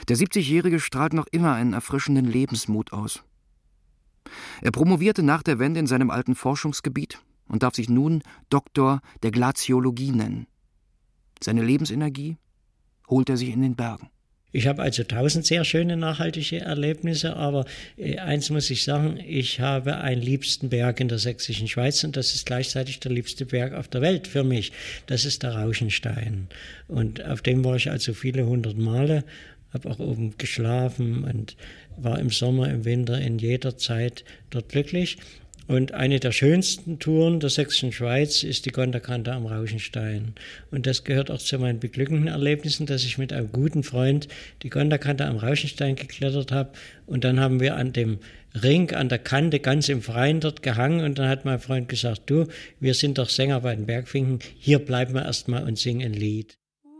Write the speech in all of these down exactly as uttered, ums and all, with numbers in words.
Der siebzigjährige strahlt noch immer einen erfrischenden Lebensmut aus. Er promovierte nach der Wende in seinem alten Forschungsgebiet und darf sich nun Doktor der Glaziologie nennen. Seine Lebensenergie holt er sich in den Bergen. Ich habe also tausend sehr schöne nachhaltige Erlebnisse, aber äh, eins muss ich sagen, ich habe einen liebsten Berg in der sächsischen Schweiz und das ist gleichzeitig der liebste Berg auf der Welt für mich. Das ist der Rauschenstein und auf dem war ich also viele hundert Male, habe auch oben geschlafen und war im Sommer, im Winter, in jeder Zeit dort glücklich. Und eine der schönsten Touren der sächsischen Schweiz ist die Gondakante am Rauschenstein. Und das gehört auch zu meinen beglückenden Erlebnissen, dass ich mit einem guten Freund die Gondakante am Rauschenstein geklettert habe. Und dann haben wir an dem Ring, an der Kante, ganz im Freien dort gehangen. Und dann hat mein Freund gesagt, du, wir sind doch Sänger bei den Bergfinken, hier bleiben wir erstmal und singen ein Lied.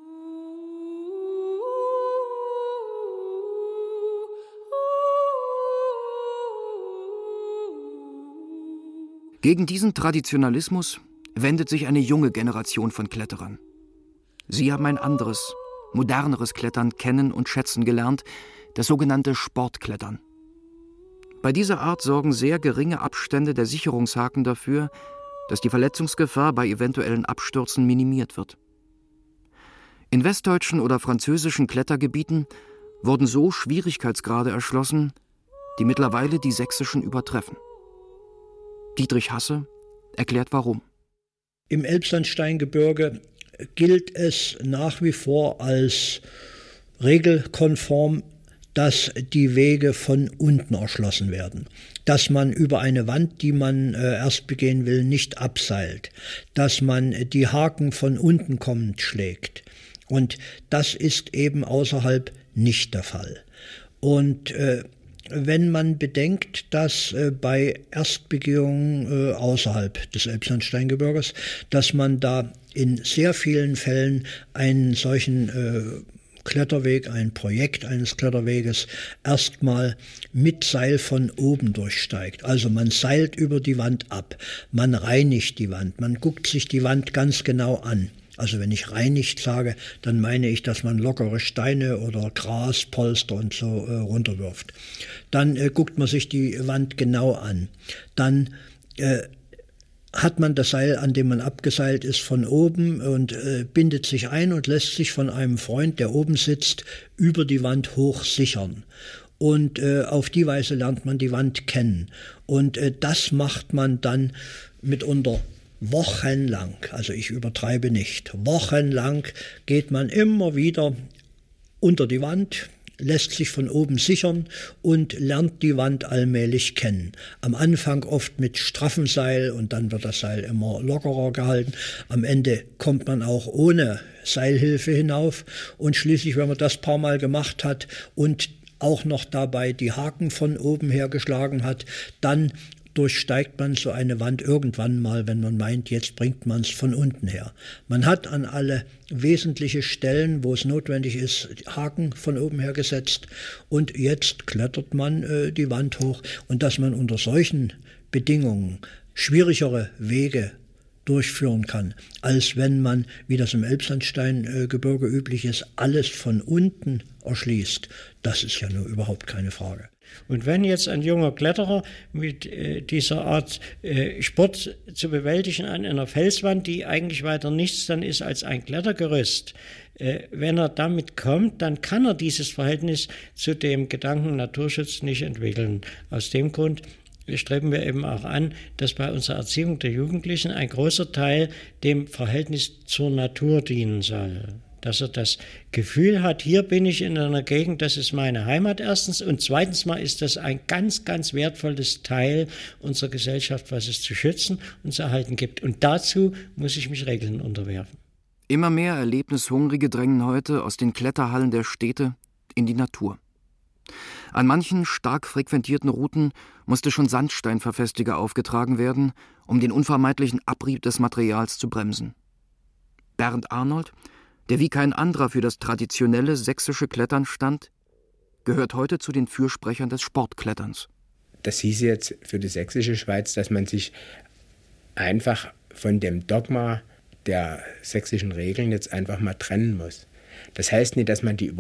Gegen diesen Traditionalismus wendet sich eine junge Generation von Kletterern. Sie haben ein anderes, moderneres Klettern kennen und schätzen gelernt, das sogenannte Sportklettern. Bei dieser Art sorgen sehr geringe Abstände der Sicherungshaken dafür, dass die Verletzungsgefahr bei eventuellen Abstürzen minimiert wird. In westdeutschen oder französischen Klettergebieten wurden so Schwierigkeitsgrade erschlossen, die mittlerweile die sächsischen übertreffen. Dietrich Hasse erklärt warum. Im Elbsandsteingebirge gilt es nach wie vor als regelkonform, dass die Wege von unten erschlossen werden. Dass man über eine Wand, die man äh, erst begehen will, nicht abseilt. Dass man die Haken von unten kommend schlägt. Und das ist eben außerhalb nicht der Fall. Und äh, wenn man bedenkt, dass äh, bei Erstbegehungen äh, außerhalb des Elbsandsteingebirges, dass man da in sehr vielen Fällen einen solchen äh, Kletterweg, ein Projekt eines Kletterweges erstmal mit Seil von oben durchsteigt. Also man seilt über die Wand ab, man reinigt die Wand, man guckt sich die Wand ganz genau an. Also wenn ich reinigt sage, dann meine ich, dass man lockere Steine oder Gras, Polster und so äh, runterwirft. Dann äh, guckt man sich die Wand genau an. Dann äh, hat man das Seil, an dem man abgeseilt ist, von oben und äh, bindet sich ein und lässt sich von einem Freund, der oben sitzt, über die Wand hoch sichern. Und äh, auf die Weise lernt man die Wand kennen. Und äh, das macht man dann mitunter wochenlang, also ich übertreibe nicht, wochenlang geht man immer wieder unter die Wand, lässt sich von oben sichern und lernt die Wand allmählich kennen. Am Anfang oft mit straffem Seil und dann wird das Seil immer lockerer gehalten. Am Ende kommt man auch ohne Seilhilfe hinauf und schließlich, wenn man das paar Mal gemacht hat und auch noch dabei die Haken von oben her geschlagen hat, dann durchsteigt man so eine Wand irgendwann mal, wenn man meint, jetzt bringt man es von unten her. Man hat an alle wesentliche Stellen, wo es notwendig ist, Haken von oben her gesetzt und jetzt klettert man äh, die Wand hoch. Und dass man unter solchen Bedingungen schwierigere Wege durchführen kann, als wenn man, wie das im Elbsandsteingebirge üblich ist, alles von unten erschließt, das ist ja nur überhaupt keine Frage. Und wenn jetzt ein junger Kletterer mit äh, dieser Art äh, Sport zu bewältigen an einer Felswand, die eigentlich weiter nichts dann ist als ein Klettergerüst, äh, wenn er damit kommt, dann kann er dieses Verhältnis zu dem Gedanken Naturschutz nicht entwickeln. Aus dem Grund streben wir eben auch an, dass bei unserer Erziehung der Jugendlichen ein großer Teil dem Verhältnis zur Natur dienen soll. Dass er das Gefühl hat, hier bin ich in einer Gegend, das ist meine Heimat erstens und zweitens mal ist das ein ganz, ganz wertvolles Teil unserer Gesellschaft, was es zu schützen und zu erhalten gibt. Und dazu muss ich mich Regeln unterwerfen. Immer mehr Erlebnishungrige drängen heute aus den Kletterhallen der Städte in die Natur. An manchen stark frequentierten Routen musste schon Sandsteinverfestiger aufgetragen werden, um den unvermeidlichen Abrieb des Materials zu bremsen. Bernd Arnold, der wie kein anderer für das traditionelle sächsische Klettern stand, gehört heute zu den Fürsprechern des Sportkletterns. Das hieß jetzt für die sächsische Schweiz, dass man sich einfach von dem Dogma der sächsischen Regeln jetzt einfach mal trennen muss. Das heißt nicht, dass man die